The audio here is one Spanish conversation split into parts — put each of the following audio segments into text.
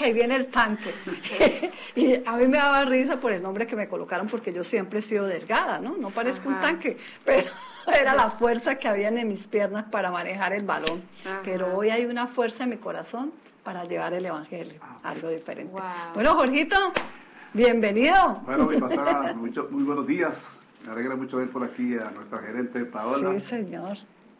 que ahí viene el tanque. Y a mí me daba risa por el nombre que me colocaron, porque yo siempre he sido delgada, ¿no? No parezco un tanque, pero era la fuerza que había en mis piernas para manejar el balón. Pero hoy hay una fuerza en mi corazón para llevar el evangelio, algo diferente. Bueno, Jorgito, bienvenido. Bueno, mi pastora, muy buenos días. Me alegra mucho ver por aquí a nuestra gerente Paola. Sí, señor.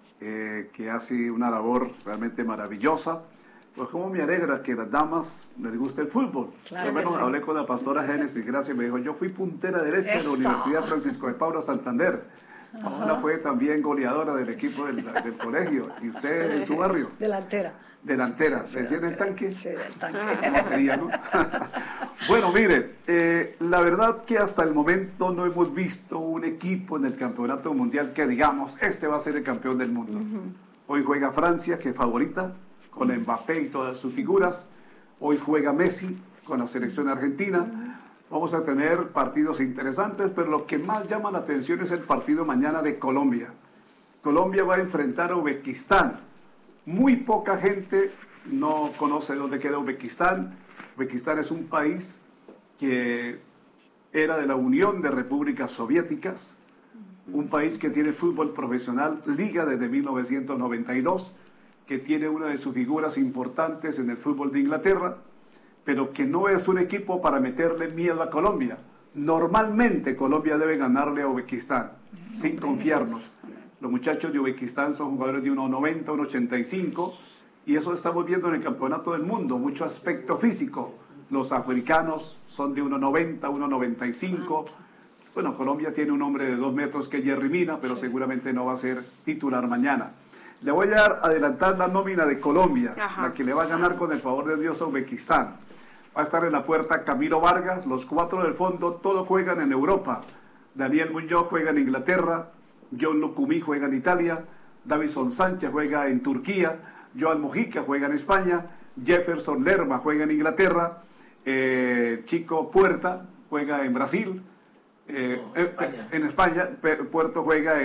Que hace una labor realmente maravillosa. Pues como me alegra que a las damas les guste el fútbol. Claro, bueno, hablé con la pastora Génesis, gracias, me dijo, yo fui puntera derecha en la Universidad Francisco de Paula Santander. Paola fue también goleadora del equipo del colegio. ¿Y usted en su barrio? Delantera. ¿Le decían el tanque? Sí, el tanque. ¿Cómo sería, no? Bueno, mire, la verdad que hasta el momento no hemos visto un equipo en el campeonato mundial que digamos, este va a ser el campeón del mundo. Hoy juega Francia, que es favorita, con Mbappé y todas sus figuras. Hoy juega Messi con la selección argentina. Vamos a tener partidos interesantes, pero lo que más llama la atención es el partido mañana de Colombia. Colombia va a enfrentar a Uzbekistán. Muy poca gente no conoce dónde queda Uzbekistán. Uzbekistán es un país que era de la Unión de Repúblicas Soviéticas, un país que tiene fútbol profesional, liga desde 1992, que tiene una de sus figuras importantes en el fútbol de Inglaterra, pero que no es un equipo para meterle miedo a Colombia. Normalmente Colombia debe ganarle a Uzbekistán, sin confiarnos. Los muchachos de Uzbekistán son jugadores de 1,90, 1,85, y eso estamos viendo en el campeonato del mundo, mucho aspecto físico. Los africanos son de 1,90, 1,95. Bueno, Colombia tiene un hombre de 2 metros que es Jerry Mina, pero seguramente no va a ser titular mañana. Le voy a adelantar la nómina de Colombia, la que le va a ganar con el favor de Dios a Uzbekistán. Va a estar en la puerta Camilo Vargas, los 4 del fondo, todos juegan en Europa. Daniel Muñoz juega en Inglaterra, John Lucumí juega en Italia, Davison Sánchez juega en Turquía, Joan Mojica juega en España, Jefferson Lerma juega en Inglaterra, Chico Puerta juega en Brasil, en España, Puerta juega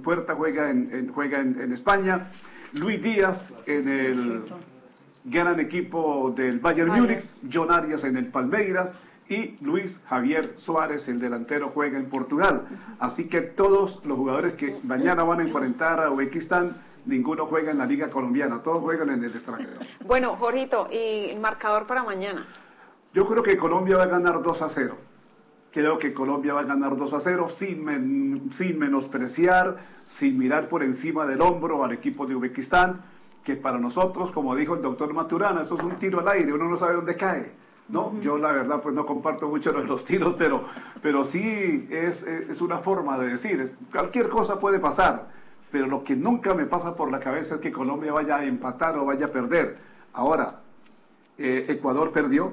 en España, Luis Díaz en el gran equipo del Bayern Múnich, John Arias en el Palmeiras, y Luis Javier Suárez, el delantero, juega en Portugal. Así que todos los jugadores que mañana van a enfrentar a Uzbekistán, ninguno juega en la Liga Colombiana, todos juegan en el extranjero. Bueno, Jorgito, ¿y el marcador para mañana? Yo creo que Colombia va a ganar 2-0. Creo que Colombia va a ganar 2-0 sin menospreciar, sin mirar por encima del hombro al equipo de Uzbekistán, que para nosotros, como dijo el doctor Maturana, eso es un tiro al aire, uno no sabe dónde cae. No, yo la verdad pues no comparto mucho los tiros, pero sí es una forma de decir, cualquier cosa puede pasar, pero lo que nunca me pasa por la cabeza es que Colombia vaya a empatar o vaya a perder. Ahora, Ecuador perdió,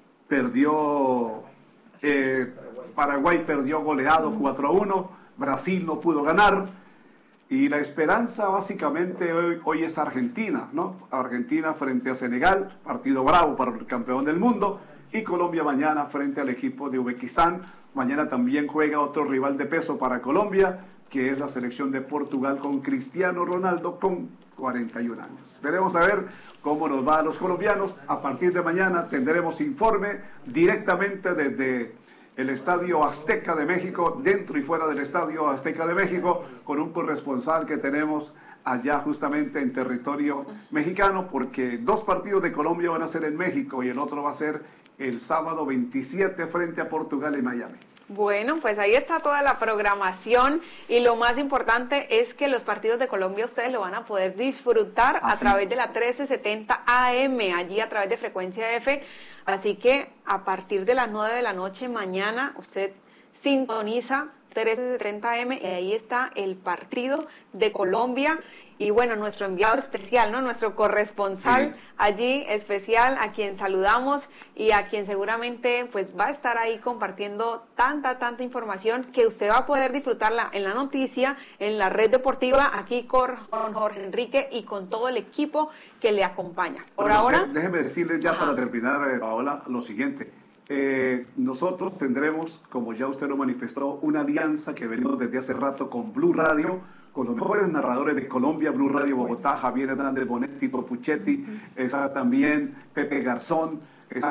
Paraguay perdió goleado 4-1, Brasil no pudo ganar, y la esperanza básicamente hoy es Argentina, ¿no? Argentina frente a Senegal, partido bravo para el campeón del mundo, y Colombia mañana frente al equipo de Uzbekistán. Mañana también juega otro rival de peso para Colombia, que es la selección de Portugal con Cristiano Ronaldo con 41 años. Veremos a ver cómo nos va a los colombianos. A partir de mañana tendremos informe directamente desde el Estadio Azteca de México, dentro y fuera del Estadio Azteca de México, con un corresponsal que tenemos allá justamente en territorio mexicano, porque 2 partidos de Colombia van a ser en México y el otro va a ser el sábado 27 frente a Portugal en Miami. Bueno, pues ahí está toda la programación, y lo más importante es que los partidos de Colombia ustedes lo van a poder disfrutar a través de la 1370 AM, allí a través de Frecuencia F. Así que a partir de las 9 de la noche mañana usted sintoniza 1370 AM y ahí está el partido de Colombia. Y bueno, nuestro enviado especial, ¿no? Nuestro corresponsal allí especial, a quien saludamos y a quien seguramente pues va a estar ahí compartiendo tanta información que usted va a poder disfrutarla en la noticia, en la red deportiva, aquí con Jorge Enrique y con todo el equipo que le acompaña. Por ahora... Déjeme decirles ya para terminar, Paola, lo siguiente. Nosotros tendremos, como ya usted lo manifestó, una alianza que venimos desde hace rato con Blue Radio, con los mejores narradores de Colombia, Blue Radio Bogotá, Javier Hernández Bonetti, Puchetti, está también Pepe Garzón,